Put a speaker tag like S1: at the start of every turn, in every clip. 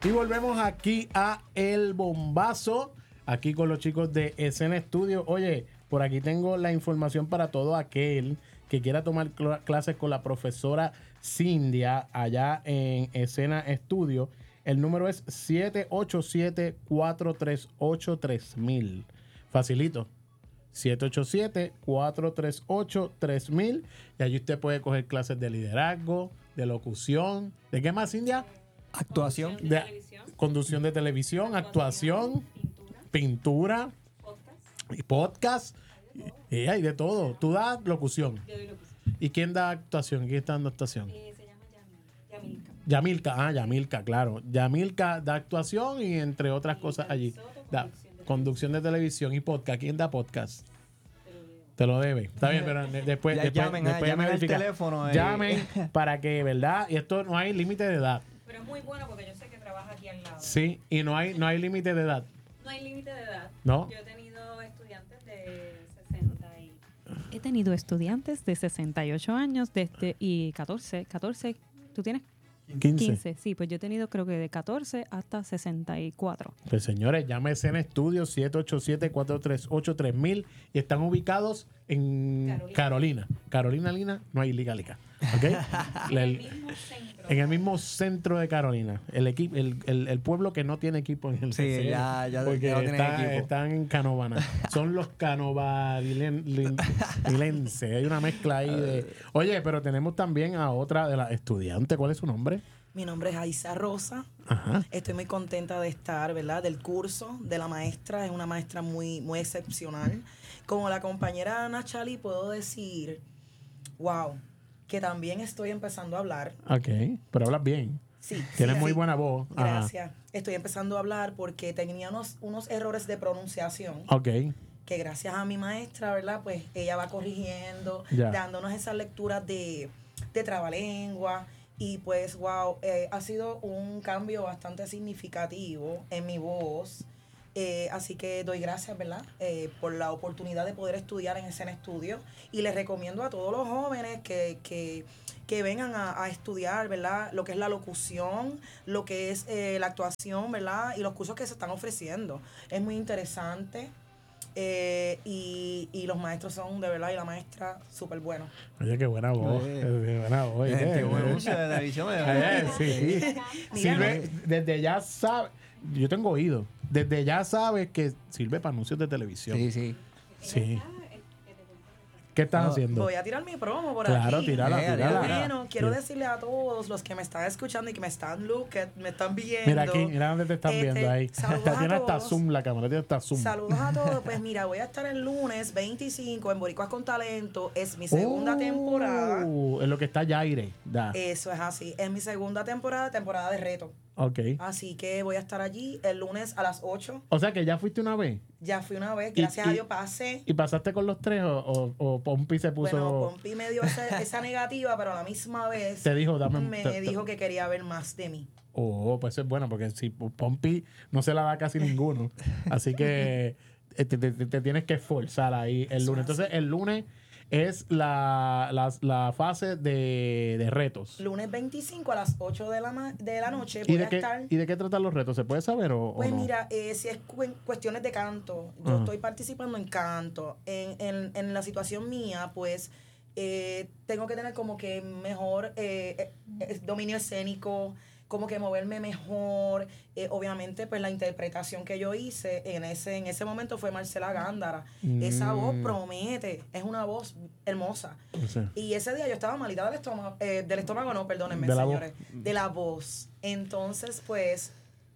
S1: Y volvemos aquí a El Bombazo, aquí con los chicos de Escena Estudio. Oye, por aquí tengo la información para todo aquel que quiera tomar clases con la profesora Cindia allá en Escena Estudio. El número es 787-438-3000. Facilito. 787-438-3000. Y allí usted puede coger clases de liderazgo, de locución. ¿De qué más, Cindia?
S2: Actuación.
S1: De conducción de televisión, actuación, pintura, y podcast. Y hay de todo. Tú das locución.
S3: Yo doy locución.
S1: ¿Y quién da actuación? ¿Quién está dando actuación?
S3: Se llama Yamilka.
S1: Yamilka, Yamilka, claro. Yamilka da actuación y entre otras cosas allí. Da conducción de televisión y podcast. ¿Quién da podcast? Te lo debe. Está bien, pero después
S2: llamen al
S1: verifica.
S2: teléfono.
S1: Llamen para que, ¿verdad? Y esto no hay límite de edad.
S3: Pero es muy bueno porque yo sé que trabaja aquí al lado.
S1: Sí, y no hay límite de edad.
S3: No hay límite de edad.
S1: ¿No?
S3: Yo he tenido estudiantes de 68 años y 14. ¿Tú tienes? 15. Sí, pues yo he tenido creo que de 14 hasta 64.
S1: Pues señores, llámese en estudio 787-438-3000 y están ubicados en Carolina. Carolina Lina, no hay liga. ¿Okay? En el mismo centro de Carolina. El pueblo que no tiene equipo en el
S2: Sí, ya
S1: porque
S2: no tienen equipo.
S1: están en Canovana. Son los canovanilenses. Hay una mezcla ahí de... Oye, pero tenemos también a otra de las estudiantes. ¿Cuál es su nombre?
S4: Mi nombre es Aisa Rosa.
S1: Ajá.
S4: Estoy muy contenta de estar, ¿verdad? Del curso de la maestra. Es una maestra muy, muy excepcional. Como la compañera Nachali, puedo decir, wow, que también estoy empezando a hablar.
S1: Ok, pero hablas bien.
S4: Sí.
S1: Tienes
S4: sí,
S1: muy
S4: sí.
S1: buena voz.
S4: Gracias. Estoy empezando a hablar porque tenía unos errores de pronunciación.
S1: Ok.
S4: Que gracias a mi maestra, ¿verdad? Pues ella va corrigiendo,
S1: Ya.
S4: dándonos esas lecturas de trabalengua. Y pues, wow, ha sido un cambio bastante significativo en mi voz. Así que doy gracias, ¿verdad? Por la oportunidad de poder estudiar en Escena Estudio. Y les recomiendo a todos los jóvenes que vengan a estudiar, ¿verdad? Lo que es la locución, lo que es la actuación, ¿verdad? Y los cursos que se están ofreciendo. Es muy interesante. Y los maestros son de verdad, y la maestra súper bueno.
S1: Oye, qué buena voz. Qué buena voz.
S2: Qué buen anuncio de televisión.
S1: Sí. Sirve, desde ya sabe. Yo tengo oído. Desde ya sabes que sirve para anuncios de televisión.
S2: Sí.
S1: ¿Qué estás haciendo?
S4: Voy a tirar mi promo por
S1: Claro,
S4: aquí.
S1: tírala.
S4: Bueno, quiero decirle a todos los que me están escuchando y que me están viendo.
S1: Mira aquí, mira dónde te están viendo ahí.
S4: Saludos a
S1: Tiene hasta
S4: todos.
S1: Zoom la cámara, tiene hasta Zoom.
S4: Saludos a todos. Pues mira, voy a estar el lunes 25 en Boricuas con Talento. Es mi segunda temporada.
S1: En lo que está Yaire. Da.
S4: Eso es así. Es mi segunda temporada de reto.
S1: Ok.
S4: Así que voy a estar allí el lunes a las 8.
S1: O sea que ya fuiste una vez.
S4: Ya fui una vez, gracias a Dios pasé.
S1: ¿Y pasaste con los tres o Pompi se puso...?
S4: Bueno, Pompi me dio esa negativa, pero a la misma vez
S1: te dijo,
S4: me dijo que quería ver más de mí.
S1: Oh, pues eso es bueno, porque si Pompi no se la da casi ninguno. Así que te tienes que esforzar ahí el lunes. Entonces, el lunes es la fase de retos.
S4: Lunes 25 a las 8 de la noche
S1: ¿Y
S4: voy a estar...
S1: ¿Y de qué tratan los retos? ¿Se puede saber o
S4: Pues
S1: no?
S4: mira, si es cuestiones de canto, yo estoy participando en canto. En la situación mía, pues tengo que tener como que mejor dominio escénico, como que moverme mejor. Obviamente, pues la interpretación que yo hice en ese momento fue Marcela Gándara. Esa voz promete, es una voz hermosa.
S1: Sí.
S4: Y ese día yo estaba malita del estómago, no, perdónenme,
S1: De la
S4: señores. De la voz. Entonces, pues,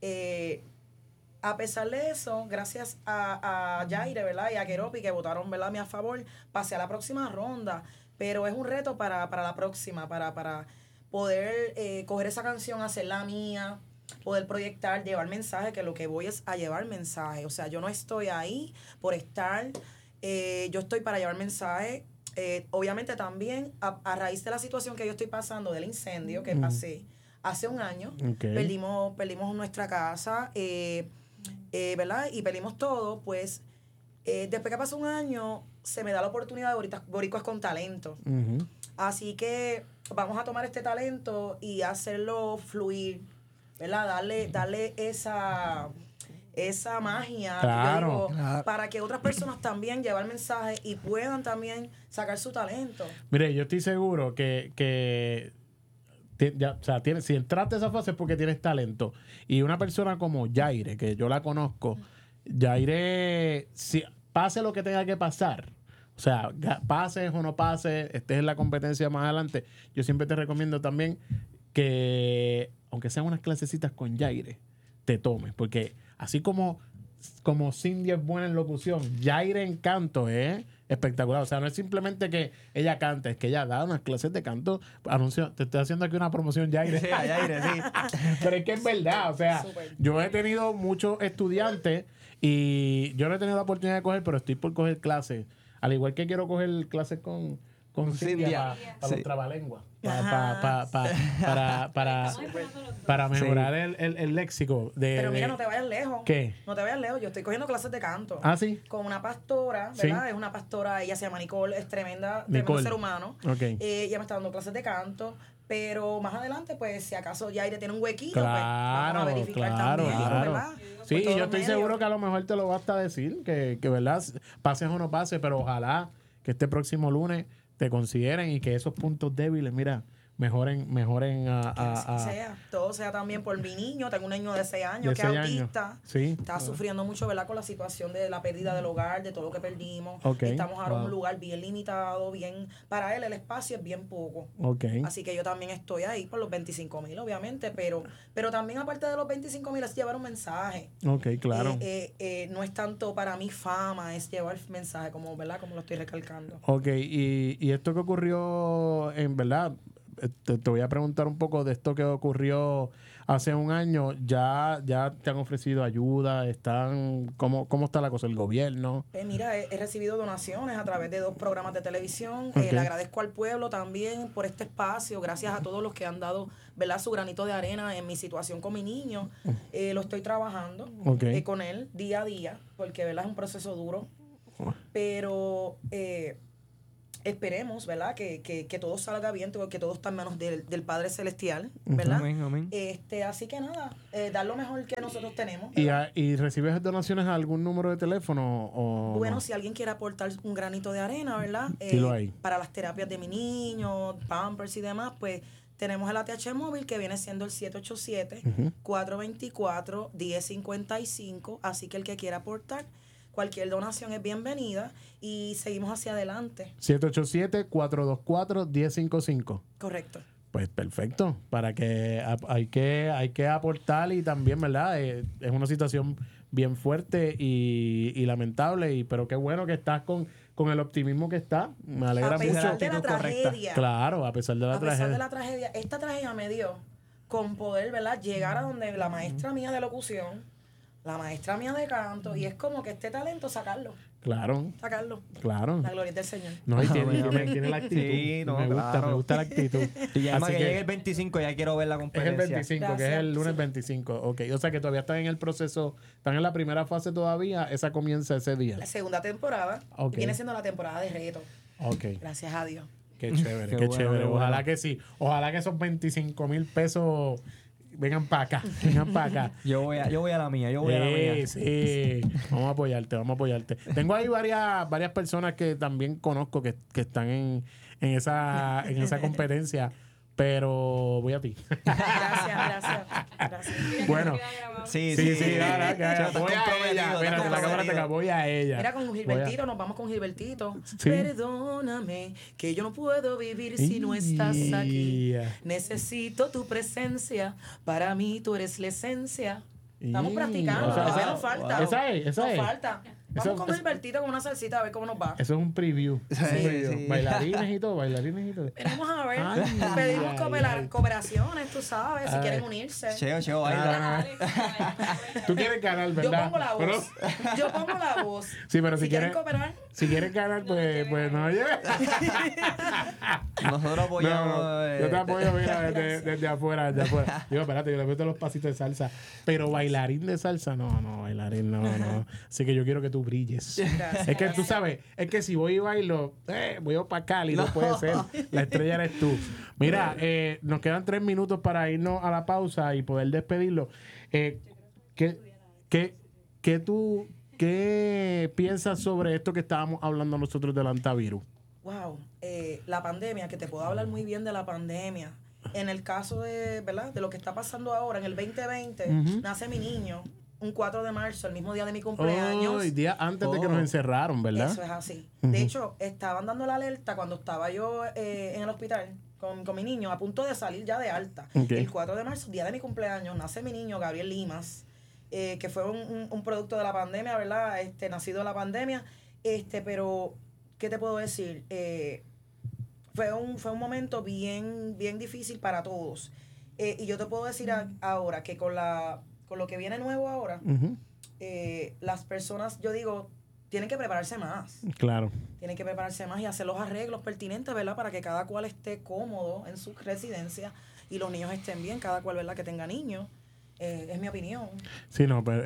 S4: a pesar de eso, gracias a Yaire, ¿verdad? Y a Keropi, que votaron, ¿verdad?, a mí a favor, pasé a la próxima ronda. Pero es un reto para la próxima, para poder coger esa canción, hacerla mía, poder proyectar, llevar mensaje, que lo que voy es a llevar mensaje. O sea, yo no estoy ahí por estar, yo estoy para llevar mensaje. Obviamente también, a raíz de la situación que yo estoy pasando, del incendio que pasé hace un año, perdimos nuestra casa, ¿verdad? Y perdimos todo, pues después que pasó un año, se me da la oportunidad de Boricuas con Talento. Así que vamos a tomar este talento y hacerlo fluir ¿verdad? Darle esa magia,
S1: Claro.
S4: yo digo, para que otras personas también lleven el mensaje y puedan también sacar su talento.
S1: Mire, yo estoy seguro que o sea, si entraste a esa fase es porque tienes talento. Y una persona como Yaire, que yo la conozco, Yaire, si pase lo que tenga que pasar, o sea, pases o no pases, estés en la competencia más adelante, yo siempre te recomiendo también que, aunque sean unas clasecitas con Yaire, te tomes. Porque así como Cindy es buena en locución, Yaire en canto es espectacular. O sea, no es simplemente que ella cante, es que ella da unas clases de canto. Anuncio, te estoy haciendo aquí una promoción, Yaire.
S2: Sí, a Yaire, sí.
S1: Pero es que es verdad, o sea,
S4: Súper.
S1: yo he tenido muchos estudiantes y yo no he tenido la oportunidad de coger, pero estoy por coger clases. Al igual que quiero coger clases con Cintia para
S2: Sí.
S1: los trabalenguas.
S4: Ajá.
S1: Para mejorar el léxico.
S4: Pero mira, no te vayas lejos.
S1: ¿Qué?
S4: No te vayas lejos. Yo estoy cogiendo clases de canto.
S1: Ah, sí.
S4: Con una pastora,
S1: Sí.
S4: ¿verdad? Es una pastora, ella se llama Nicole, es tremendo
S1: Nicole.
S4: ser humano.
S1: Ok.
S4: Ella me está dando clases de canto. Pero más adelante, pues, si acaso Yaire tiene un huequito, pues,
S1: Claro,
S4: vamos a verificar
S1: claro,
S4: también,
S1: claro.
S4: ¿verdad?
S1: Sí,
S4: Por
S1: y
S4: todos
S1: yo
S4: los
S1: estoy
S4: medios.
S1: seguro que a lo mejor te lo basta decir, que verdad, pases o no pases, pero ojalá que este próximo lunes te consideren y que esos puntos débiles, mira, mejoren
S4: Así sea. Todo sea también por mi niño. Tengo un niño de 6 años
S1: de
S4: que es
S1: 6 años.
S4: autista.
S1: Sí.
S4: Está sufriendo mucho, ¿verdad? Con la situación de la pérdida del hogar, de todo lo que perdimos.
S1: Ok.
S4: Estamos ahora en
S1: Wow.
S4: un lugar bien limitado, bien... Para él el espacio es bien poco.
S1: Ok.
S4: Así que yo también estoy ahí por los 25,000, obviamente, pero también aparte de los 25,000 es llevar un mensaje.
S1: Ok, claro.
S4: No es tanto para mí fama, es llevar mensaje, como, ¿verdad? Como lo estoy recalcando.
S1: Ok, y esto que ocurrió, en verdad, te voy a preguntar un poco de esto que ocurrió hace un año. ¿Ya te han ofrecido ayuda? ¿Cómo está la cosa? ¿El gobierno?
S4: Mira, he recibido donaciones a través de 2 programas de televisión.
S1: Ok.
S4: Le agradezco al pueblo también por este espacio. Gracias a todos los que han dado, ¿verdad?, su granito de arena en mi situación con mi niño. Lo estoy trabajando
S1: Ok.
S4: con él día a día, porque, ¿verdad?, es un proceso duro. Pero esperemos, ¿verdad?, que todo salga bien, que todo está en manos del Padre Celestial, ¿verdad?
S2: Amén, amén.
S4: Así que nada, dar lo mejor que nosotros tenemos.
S1: ¿Y,
S4: ¿verdad?
S1: y recibes donaciones a algún número de teléfono? O
S4: Bueno,
S1: no?
S4: si alguien quiere aportar un granito de arena, ¿verdad?
S1: Dilo ahí.
S4: Para las terapias de mi niño, Pampers y demás, pues tenemos el ATH móvil que viene siendo el 787-424-1055. Así que el que quiera aportar, cualquier donación es bienvenida y seguimos hacia adelante.
S1: 787-424-1055.
S4: Correcto.
S1: Pues perfecto, para que hay que aportar y también, ¿verdad? Es una situación bien fuerte y lamentable, pero qué bueno que estás con el optimismo que está. Me alegra
S4: A pesar
S1: mucho.
S4: de la tragedia.
S1: Claro, a pesar de la
S4: A pesar
S1: tragedia.
S4: de la tragedia, esta tragedia me dio con poder, ¿verdad?, llegar a donde la maestra mía de locución, la maestra mía de canto, y es como que este talento sacarlo.
S1: Claro.
S4: La gloria es del Señor.
S1: No, y
S2: Amén, amén.
S1: tiene la actitud.
S2: Sí, no,
S1: me
S2: claro.
S1: gusta la actitud.
S2: Y ya
S1: Así
S2: que llegue el 25, ya quiero ver la
S1: es el
S2: competencia.
S1: 25, que es
S4: Gracias.
S1: el lunes
S4: Sí.
S1: 25. Ok, o sea que todavía están en el proceso, están en la primera fase todavía, esa comienza ese día.
S4: La segunda temporada
S1: Ok.
S4: viene siendo la temporada de reto.
S1: Ok,
S4: Gracias a Dios.
S1: qué chévere,
S2: Qué
S1: qué
S2: bueno,
S1: chévere.
S2: qué bueno.
S1: Ojalá que sí. Ojalá que esos 25,000 pesos vengan para acá, vengan para acá.
S2: Yo voy a la mía, yo voy a la mía.
S1: Sí, vamos a apoyarte. Tengo ahí varias personas que también conozco que están en esa competencia, pero voy a ti.
S4: Gracias.
S1: Bueno,
S2: Sí,
S1: sí,
S2: sí.
S1: dale,
S2: Estás
S1: voy a
S2: comprometido,
S1: ella.
S2: estás
S1: Mira, la cámara te
S2: comprometido.
S1: voy a ella.
S4: Mira, con
S1: Voy a-
S4: Gilbertito, nos vamos con Gilbertito.
S1: Sí.
S4: Perdóname, que yo no puedo vivir si no estás aquí. Necesito tu presencia, para mí tú eres la esencia. Estamos
S1: Y-
S4: practicando,
S1: o sea,
S4: todavía
S1: esa-
S4: nos falta.
S1: esa es.
S4: Nos falta. Vamos
S1: Eso-
S4: con
S1: eso-
S4: Gilbertito con una salsita a ver cómo nos va.
S1: Eso es un preview.
S2: Sí,
S1: Un preview.
S2: sí.
S1: Bailarines y todo.
S4: Vamos a ver.
S1: Ay,
S4: Pedimos
S1: ay.
S4: cooperaciones, tú sabes, si
S1: Ay.
S4: quieren unirse.
S2: Cheo, baila.
S1: Tú quieres ganar,
S4: Yo
S1: ¿verdad?
S4: pongo la
S1: Pero-
S4: voz. Yo pongo la voz.
S1: Sí, pero si
S4: quieren
S1: quieres-
S4: cooperar,
S1: si quieres ganar, pues no lleves.
S2: Nosotros apoyamos.
S1: No, yo te apoyo, mira, desde afuera, Digo, espérate, yo le meto los pasitos de salsa. Pero bailarín de salsa, no, bailarín, no. Así que yo quiero que tú tú brilles.
S4: Gracias.
S1: Es que tú sabes, es que si voy y bailo, voy para Cali, no puede ser. La estrella eres tú. Mira, nos quedan 3 minutos para irnos a la pausa y poder despedirlo. ¿Qué piensas sobre esto que estábamos hablando nosotros del antivirus?
S4: Wow, la pandemia, que te puedo hablar muy bien de la pandemia. En el caso de, ¿verdad? De lo que está pasando ahora, en el 2020, nace mi niño, un 4 de marzo, el mismo día de mi cumpleaños.
S1: El día antes de que nos encerraron, ¿verdad?
S4: Eso es así. De hecho, estaban dando la alerta cuando estaba yo en el hospital con mi niño, a punto de salir ya de alta.
S1: Okay.
S4: El 4 de marzo, día de mi cumpleaños, nace mi niño, Gabriel Limas, que fue un producto de la pandemia, ¿verdad? Nacido de la pandemia. Pero, ¿qué te puedo decir? Fue un momento bien difícil para todos. Y yo te puedo decir ahora que con lo que viene nuevo ahora, las personas, yo digo, tienen que prepararse más.
S1: Claro.
S4: Tienen que prepararse más y hacer los arreglos pertinentes, ¿verdad? Para que cada cual esté cómodo en su residencia y los niños estén bien, cada cual, ¿verdad? Que tenga niños. Es mi opinión.
S1: Sí, no, pero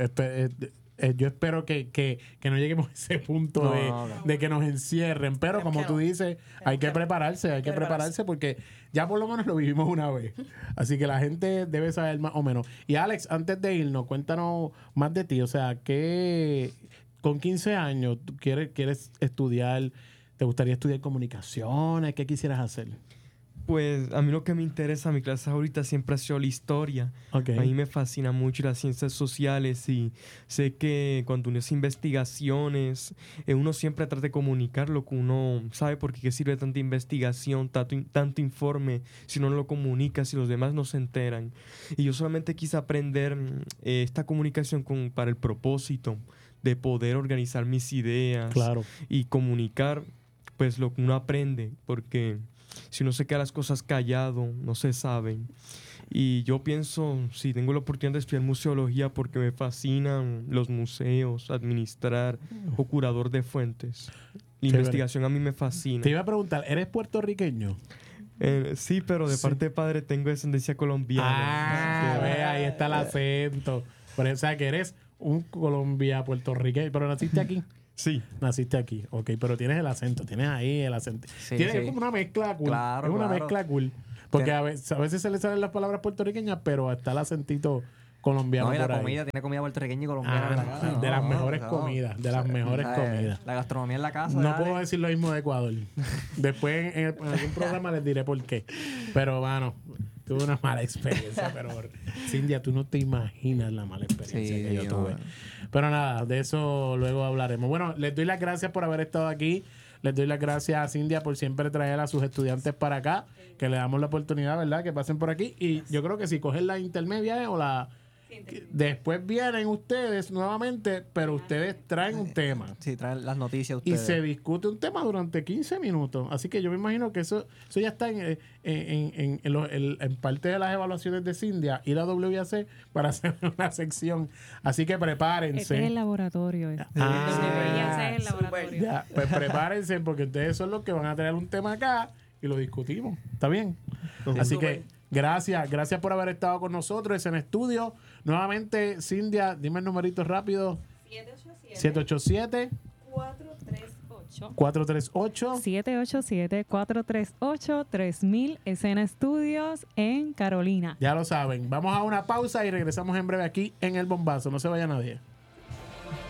S1: yo espero que no lleguemos a ese punto de que nos encierren. Pero como tú dices, hay que prepararse porque ya por lo menos lo vivimos una vez. Así que la gente debe saber más o menos. Y Alex, antes de irnos, cuéntanos más de ti. O sea, que con 15 años tú quieres estudiar, ¿te gustaría estudiar comunicaciones? ¿Qué quisieras hacer?
S5: Pues a mí lo que me interesa, mi clase ahorita siempre ha sido la historia.
S1: Okay.
S5: A mí me fascina mucho las ciencias sociales y sé que cuando uno hace investigaciones, uno siempre trata de comunicar lo que uno sabe, porque qué sirve tanta investigación, tanto informe, si uno no lo comunica, si los demás no se enteran. Y yo solamente quise aprender esta comunicación para el propósito de poder organizar mis ideas.
S1: Claro.
S5: Y comunicar pues lo que uno aprende, porque si uno se queda las cosas callado, no se saben. Y yo pienso, si tengo la oportunidad de estudiar museología, porque me fascinan los museos, administrar o curador de fuentes. La investigación a mí me fascina.
S1: Te iba a preguntar, ¿eres puertorriqueño?
S5: Sí, pero de parte de padre tengo descendencia colombiana.
S1: Ve, ahí está el acento. Por eso, o sea, que eres un puertorriqueño, pero naciste aquí.
S5: Sí.
S1: Naciste aquí, ok, pero tienes el acento, tienes ahí el acento.
S2: Sí,
S1: tienes
S2: sí.
S1: como una mezcla cool.
S2: Claro,
S1: es una
S2: claro.
S1: mezcla cool. Porque a veces se le salen las palabras puertorriqueñas, pero está el acentito colombiano.
S2: No, y la
S1: por ahí.
S2: comida, tiene comida puertorriqueña y colombiana en la casa.
S1: De las
S2: No,
S1: mejores
S2: no.
S1: comidas, de las mejores comidas.
S2: La gastronomía en la casa.
S1: No
S2: dale.
S1: puedo decir lo mismo de Ecuador. Después en algún programa les diré por qué. Pero bueno, tuve una mala experiencia. Pero Cindia, tú no te imaginas la mala experiencia
S2: Sí,
S1: que yo
S2: no.
S1: tuve. Pero nada, de eso luego hablaremos. Bueno, les doy las gracias por haber estado aquí. Les doy las gracias a Cindia por siempre traer a sus estudiantes para acá. Que le damos la oportunidad, ¿verdad? Que pasen por aquí. Y yo creo que si cogen la intermedia o la... Después vienen ustedes nuevamente, pero ustedes traen un tema.
S2: Sí, traen las noticias
S1: Y
S2: ustedes.
S1: se discute un tema durante 15 minutos. Así que yo me imagino que eso ya está en parte de las evaluaciones de Cindia, ir a WAC para hacer una sección. Así que prepárense.
S3: Este es el laboratorio.
S1: Ah,
S3: el laboratorio.
S1: Ya, pues prepárense porque ustedes son los que van a traer un tema acá y lo discutimos. ¿Está bien? Así que gracias por haber estado con nosotros en estudio. Nuevamente, Cindia, dime el numerito rápido. 787 438
S3: 787-438-3000 Escena Estudios en Carolina.
S1: Ya lo saben. Vamos a una pausa y regresamos en breve aquí en El Bombazo. No se vaya nadie.